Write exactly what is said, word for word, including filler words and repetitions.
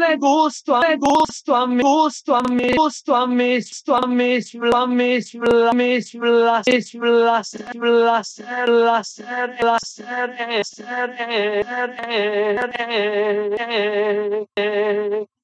le gusto, le gusto a mí, gusto a mí, gusto a mí, gusto a mí, la mis, la mis, la mis, la ser, la ser, la ser, la ser, ser,